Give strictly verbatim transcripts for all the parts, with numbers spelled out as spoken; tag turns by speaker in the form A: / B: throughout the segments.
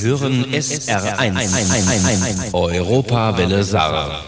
A: hören S R eins, Europawelle Saar.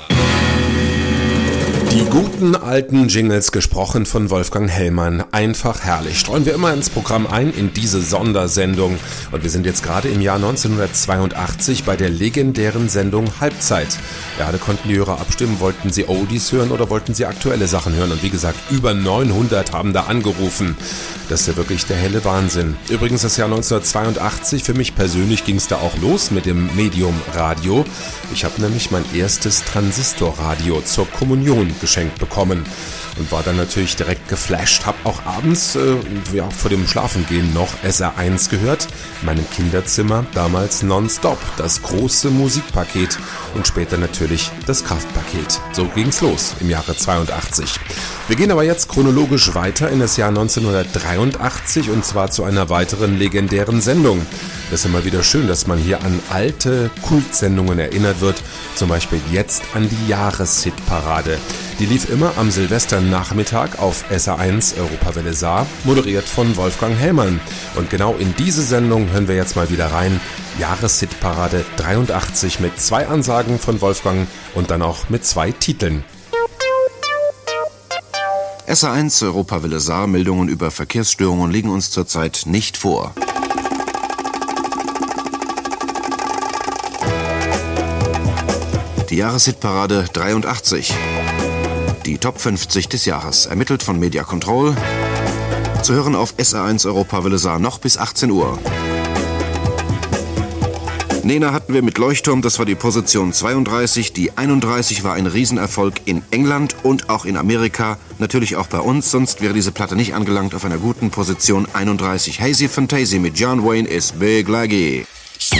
B: Die guten alten Jingles, gesprochen von Wolfgang Hellmann. Einfach herrlich. Streuen wir immer ins Programm ein, in diese Sondersendung. Und wir sind jetzt gerade im Jahr neunzehnhundertzweiundachtzig bei der legendären Sendung Halbzeit. Ja, da konnten die Hörer abstimmen, wollten sie Oldies hören oder wollten sie aktuelle Sachen hören. Und wie gesagt, über neunhundert haben da angerufen. Das ist ja wirklich der helle Wahnsinn. Übrigens das Jahr neunzehnhundertzweiundachtzig, für mich persönlich ging es da auch los mit dem Medium Radio. Ich habe nämlich mein erstes Transistorradio zur Kommunion geschenkt bekommen und war dann natürlich direkt geflasht. Hab auch abends äh, ja, vor dem Schlafengehen noch S R eins gehört, in meinem Kinderzimmer, damals nonstop, das große Musikpaket und später natürlich das Kraftpaket. So ging's los im Jahre zweiundachtzig. Wir gehen aber jetzt chronologisch weiter in das Jahr neunzehnhundertdreiundachtzig und zwar zu einer weiteren legendären Sendung. Das ist immer wieder schön, dass man hier an alte Kultsendungen erinnert wird, zum Beispiel jetzt an die Jahreshitparade. Die lief immer am Silvesternachmittag auf S R eins Europawelle Saar, moderiert von Wolfgang Hellmann. Und genau in diese Sendung hören wir jetzt mal wieder rein. Jahreshitparade dreiundachtzig mit zwei Ansagen von Wolfgang und dann auch mit zwei Titeln.
C: S R eins Europawelle Saar, Meldungen über Verkehrsstörungen liegen uns zurzeit nicht vor. Die Jahreshitparade dreiundachtzig. Die Top fünfzig des Jahres, ermittelt von Media Control. Zu hören auf S R eins Europawelle Saar noch bis achtzehn Uhr. Nena hatten wir mit Leuchtturm, das war die Position zweiunddreißig. Die einunddreißig war ein Riesenerfolg in England und auch in Amerika. Natürlich auch bei uns, sonst wäre diese Platte nicht angelangt auf einer guten Position einunddreißig. Hazy Fantasy mit John Wayne is Big Laggy.